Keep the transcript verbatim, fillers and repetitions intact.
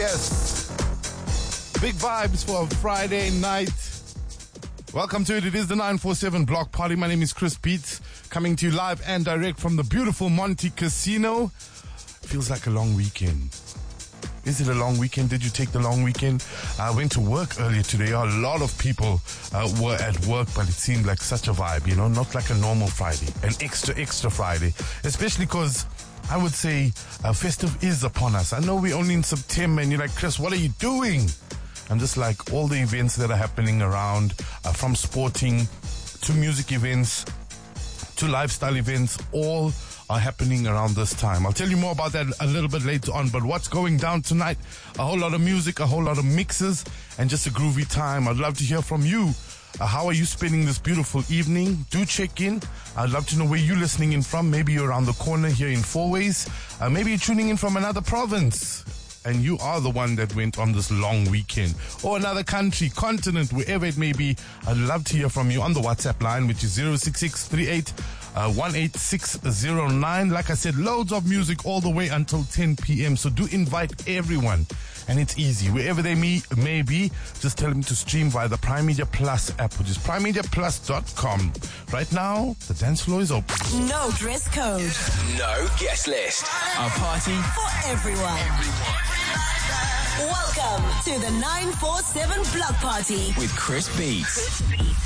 Yes. Big vibes for a Friday night. Welcome to it. It is the nine four seven Block Party. My name is Chris Beats, coming to you live and direct from the beautiful Monte Casino. Feels like a long weekend. Is it a long weekend? Did you take the long weekend? I went to work earlier today. A lot of people uh, were at work, but it seemed like such a vibe, you know, not like a normal Friday, an extra, extra Friday, especially because I would say uh, festive is upon us. I know we're only in September and you're like, Chris, what are you doing? I'm just like all the events that are happening around, uh, from sporting to music events to lifestyle events, all are happening around this time. I'll tell you more about that a little bit later on, but what's going down tonight? A whole lot of music, a whole lot of mixes, and just a groovy time. I'd love to hear from you. Uh, how are you spending this beautiful evening? Do check in. I'd love to know where you're listening in from. Maybe you're around the corner here in Fourways. Uh, maybe you're tuning in from another province, and you are the one that went on this long weekend, or another country, continent, wherever it may be. I'd love to hear from you on the WhatsApp line, which is zero six six three eight one eight six zero nine. Like I said, loads of music all the way until ten p.m. So do invite everyone. And it's easy. Wherever they may, may be, just tell them to stream via the Prime Media Plus app, which is prime media plus dot com. Right now, the dance floor is open. No dress code. No guest list. A party for everyone. everyone. Welcome to the nine four seven Block Party with Chris Beats. Chris Beats.